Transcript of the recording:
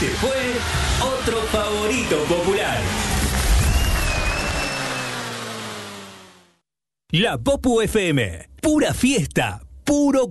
Este fue otro favorito popular. La Popu FM, pura fiesta, puro